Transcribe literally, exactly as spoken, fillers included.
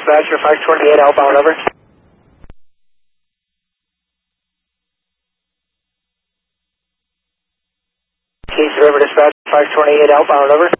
dispatcher, five twenty-eight outbound, over. Keys River dispatcher, five twenty-eight outbound, over.